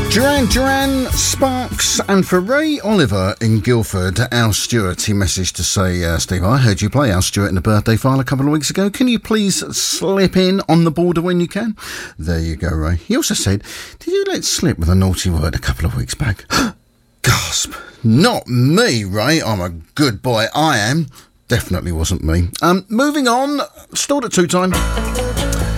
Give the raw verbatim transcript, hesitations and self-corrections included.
Duran Duran, Sparks, and for Ray Oliver in Guildford, Al Stewart, he messaged to say, uh, Steve, I heard you play Al Stewart in the birthday file a couple of weeks ago. Can you please slip in on the border when you can? There you go, Ray. He also said, did you let slip with a naughty word a couple of weeks back? Gasp. Not me, Ray. I'm a good boy. I am. Definitely wasn't me. Um, moving on. Stored at two time.